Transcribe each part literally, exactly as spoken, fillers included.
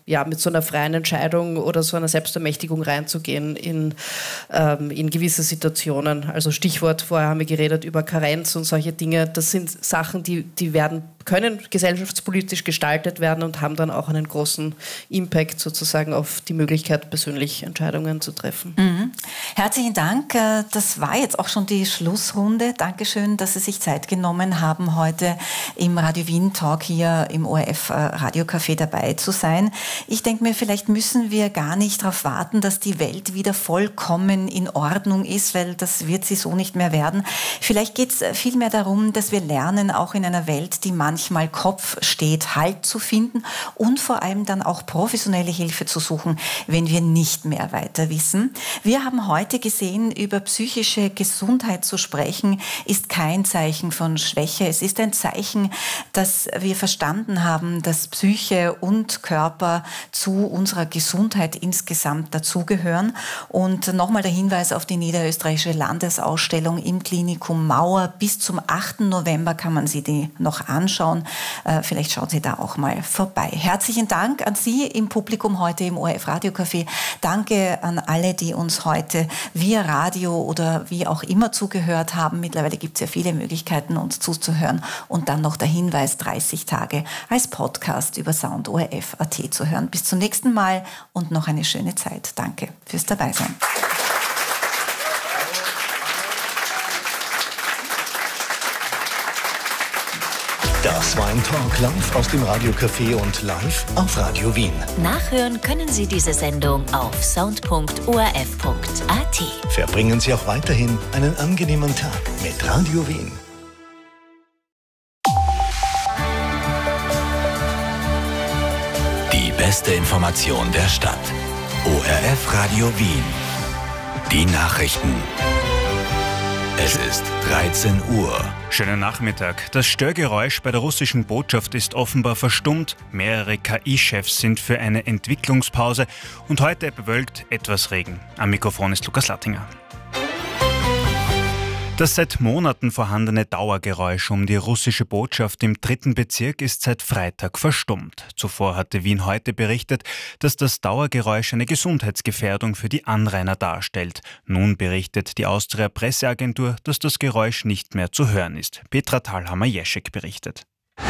ja, mit so einer freien Entscheidung oder so einer Selbstermächtigung reinzugehen in, ähm, in gewisse Situationen. Also Stichwort, vorher haben wir geredet über Karenz und solche Dinge. Das sind Sachen, die, die werden, können gesellschaftspolitisch gestaltet werden und haben dann auch einen großen Impact sozusagen auf die Möglichkeit, persönlich Entscheidungen zu treffen. Mhm. Herzlichen Dank. Das war jetzt auch schon die Schlussrunde. Dankeschön, dass Sie sich Zeit genommen haben, heute im Radio Wien Talk hier im O R F Radiocafé dabei zu sein. Ich denke mir, vielleicht müssen wir gar nicht darauf warten, dass die Welt wieder vollkommen in Ordnung ist, weil das wird sie so nicht mehr werden. Vielleicht geht es vielmehr darum, dass wir lernen, auch in einer Welt, die manchmal Kopf steht, Halt zu finden und vor allem dann auch professionelle Hilfe zu suchen, wenn wir nicht mehr weiter wissen. Wir haben heute gesehen, über psychische Gesundheit zu sprechen, ist kein Zeichen von Schwäche. Es ist ein Zeichen, dass wir verstanden haben, dass Psyche und Körper zu unserer Gesundheit insgesamt dazugehören. Und nochmal der Hinweis auf die niederösterreichische Landesausstellung im Klinikum Mauer. Bis zum achten November kann man sie die noch anschauen. Äh, vielleicht schauen Sie da auch mal vorbei. Herzlichen Dank an Sie im Publikum heute im O R F Radiocafé. Danke an alle, die uns heute via Radio oder wie auch immer zugehört haben. Mittlerweile gibt es ja viele Möglichkeiten, uns zuzuhören. Und dann noch der Hinweis, dreißig Tage als Podcast über Sound O R F Punkt A T zu hören. Bis zum nächsten Mal und noch eine schöne Zeit. Danke fürs Dabeisein. Das war ein Talk live aus dem Radiocafé und live auf Radio Wien. Nachhören können Sie diese Sendung auf sound punkt o r f punkt a t. Verbringen Sie auch weiterhin einen angenehmen Tag mit Radio Wien. Die beste Information der Stadt. O R F Radio Wien. Die Nachrichten. Es ist dreizehn Uhr. Schönen Nachmittag. Das Störgeräusch bei der russischen Botschaft ist offenbar verstummt. Mehrere K I-Chefs sind für eine Entwicklungspause und heute bewölkt etwas Regen. Am Mikrofon ist Lukas Lattinger. Das seit Monaten vorhandene Dauergeräusch um die russische Botschaft im dritten Bezirk ist seit Freitag verstummt. Zuvor hatte Wien heute berichtet, dass das Dauergeräusch eine Gesundheitsgefährdung für die Anrainer darstellt. Nun berichtet die Austria Presseagentur, dass das Geräusch nicht mehr zu hören ist. Petra Thalhammer-Jeschek berichtet.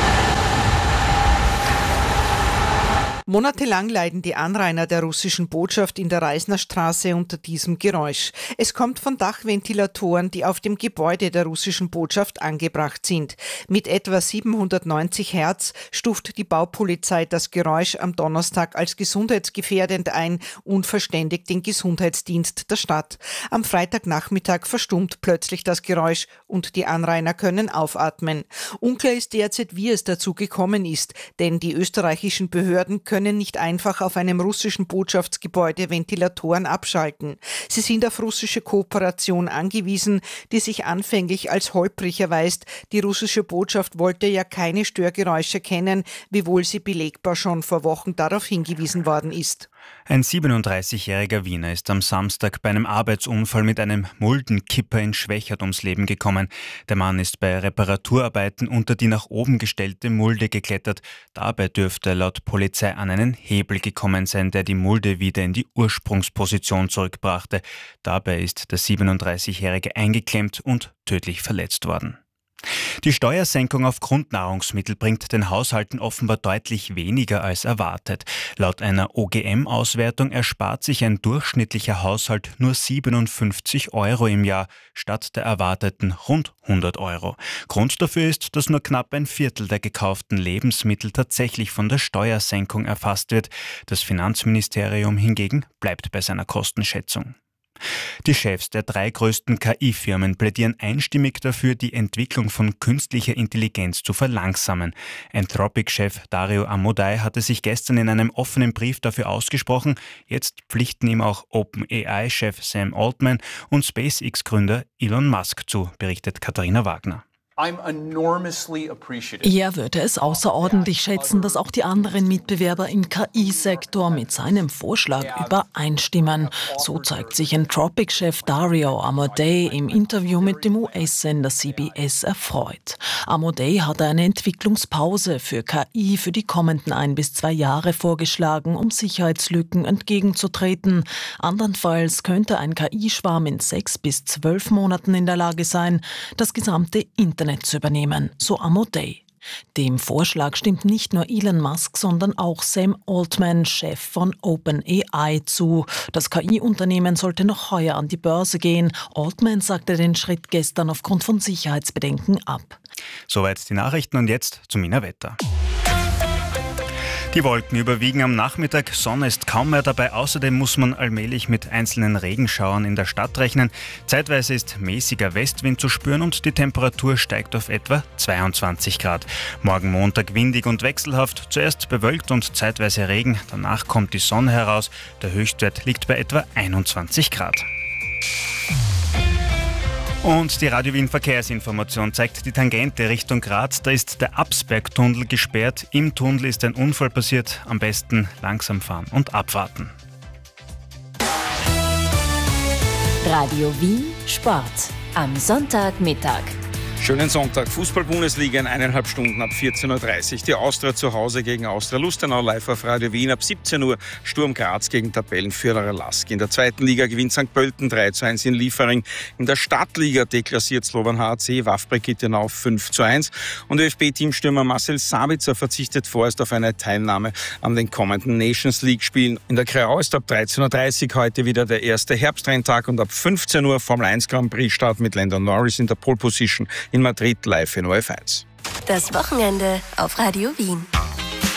Monatelang leiden die Anrainer der russischen Botschaft in der Reisnerstraße unter diesem Geräusch. Es kommt von Dachventilatoren, die auf dem Gebäude der russischen Botschaft angebracht sind. Mit etwa siebenhundertneunzig Hertz stuft die Baupolizei das Geräusch am Donnerstag als gesundheitsgefährdend ein und verständigt den Gesundheitsdienst der Stadt. Am Freitagnachmittag verstummt plötzlich das Geräusch und die Anrainer können aufatmen. Unklar ist derzeit, wie es dazu gekommen ist, denn die österreichischen Behörden können nicht einfach auf einem russischen Botschaftsgebäude Ventilatoren abschalten. Sie sind auf russische Kooperation angewiesen, die sich anfänglich als holprig erweist. Die russische Botschaft wollte ja keine Störgeräusche kennen, wiewohl sie belegbar schon vor Wochen darauf hingewiesen worden ist. Ein siebenunddreißigjähriger Wiener ist am Samstag bei einem Arbeitsunfall mit einem Muldenkipper in Schwächert ums Leben gekommen. Der Mann ist bei Reparaturarbeiten unter die nach oben gestellte Mulde geklettert. Dabei dürfte er laut Polizei an einen Hebel gekommen sein, der die Mulde wieder in die Ursprungsposition zurückbrachte. Dabei ist der siebenunddreißigjährige eingeklemmt und tödlich verletzt worden. Die Steuersenkung auf Grundnahrungsmittel bringt den Haushalten offenbar deutlich weniger als erwartet. Laut einer O G M-Auswertung erspart sich ein durchschnittlicher Haushalt nur siebenundfünfzig Euro im Jahr statt der erwarteten rund hundert Euro. Grund dafür ist, dass nur knapp ein Viertel der gekauften Lebensmittel tatsächlich von der Steuersenkung erfasst wird. Das Finanzministerium hingegen bleibt bei seiner Kostenschätzung. Die Chefs der drei größten K I-Firmen plädieren einstimmig dafür, die Entwicklung von künstlicher Intelligenz zu verlangsamen. Anthropic-Chef Dario Amodei hatte sich gestern in einem offenen Brief dafür ausgesprochen. Jetzt pflichten ihm auch OpenAI-Chef Sam Altman und SpaceX-Gründer Elon Musk zu, berichtet Katharina Wagner. Er würde es außerordentlich schätzen, dass auch die anderen Mitbewerber im K I-Sektor mit seinem Vorschlag übereinstimmen. So zeigt sich Anthropic-Chef Dario Amodei im Interview mit dem U S-Sender C B S erfreut. Amodei hatte eine Entwicklungspause für K I für die kommenden ein bis zwei Jahre vorgeschlagen, um Sicherheitslücken entgegenzutreten. Andernfalls könnte ein K I-Schwarm in sechs bis zwölf Monaten in der Lage sein, das gesamte Internet zu übernehmen, so Amodei. Dem Vorschlag stimmt nicht nur Elon Musk, sondern auch Sam Altman, Chef von OpenAI, zu. Das K I-Unternehmen sollte noch heuer an die Börse gehen. Altman sagte den Schritt gestern aufgrund von Sicherheitsbedenken ab. Soweit die Nachrichten und jetzt zum Wiener Wetter. Die Wolken überwiegen am Nachmittag, Sonne ist kaum mehr dabei. Außerdem muss man allmählich mit einzelnen Regenschauern in der Stadt rechnen. Zeitweise ist mäßiger Westwind zu spüren und die Temperatur steigt auf etwa zweiundzwanzig Grad. Morgen Montag windig und wechselhaft, zuerst bewölkt und zeitweise Regen, danach kommt die Sonne heraus. Der Höchstwert liegt bei etwa einundzwanzig Grad. Und die Radio Wien Verkehrsinformation zeigt die Tangente Richtung Graz. Da ist der Absbergtunnel gesperrt. Im Tunnel ist ein Unfall passiert. Am besten langsam fahren und abwarten. Radio Wien Sport am Sonntagmittag. Schönen Sonntag. Fußball-Bundesliga in eineinhalb Stunden ab vierzehn Uhr dreißig. Die Austria zu Hause gegen Austria Lustenau, live auf Radio Wien. Ab siebzehn Uhr Sturm Graz gegen Tabellenführer Lask. In der zweiten Liga gewinnt Sankt Pölten drei zu eins in Liefering. In der Stadtliga deklassiert Slovan H C Wawbrigittenau fünf zu eins. Und ÖFB-Teamstürmer Marcel Sabitzer verzichtet vorerst auf eine Teilnahme an den kommenden Nations League-Spielen. In der Kreau ist ab dreizehn Uhr dreißig heute wieder der erste Herbstrenntag und ab fünfzehn Uhr Formel eins Grand Prix Start mit Landon Norris in der Pole Position in Madrid, live in O R F eins. Das Wochenende auf Radio Wien.